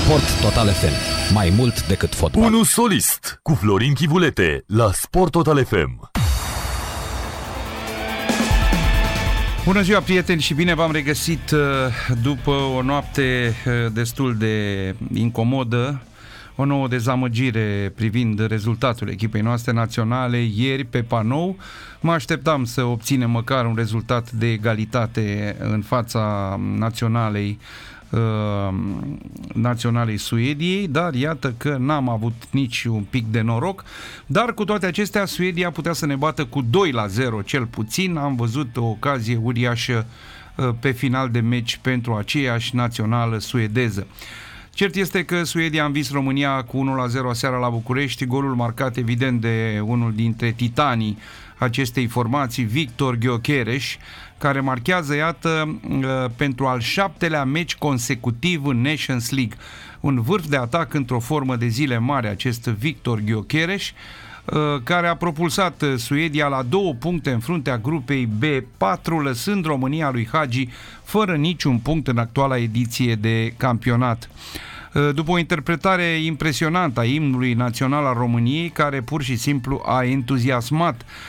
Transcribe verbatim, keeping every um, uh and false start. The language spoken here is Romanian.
Sport Total F M. Mai mult decât fotbal. Unu solist cu Florin Chivulete la Sport Total F M. Bună ziua, prieteni, și bine v-am regăsit după o noapte destul de incomodă, o nouă dezamăgire privind rezultatul echipei noastre naționale. Ieri, pe panou, mă așteptam să obținem măcar un rezultat de egalitate în fața naționalei naționalei Suediei, dar iată că n-am avut nici un pic de noroc, dar cu toate acestea Suedia putea să ne bată cu doi la zero cel puțin. Am văzut o ocazie uriașă pe final de meci pentru aceeași națională suedeză. Cert este că Suedia a învins România cu unu la zero seara la București, golul marcat evident de unul dintre titanii acestei formații, Victor Gyökeres, care marchează, iată, pentru al șaptelea meci consecutiv în Nations League. Un vârf de atac într-o formă de zile mari, acest Victor Gyökeres, care a propulsat Suedia la două puncte în fruntea grupei B patru, lăsând România lui Hagi fără niciun punct în actuala ediție de campionat. După o interpretare impresionantă a imnului național al României, care pur și simplu a entuziasmat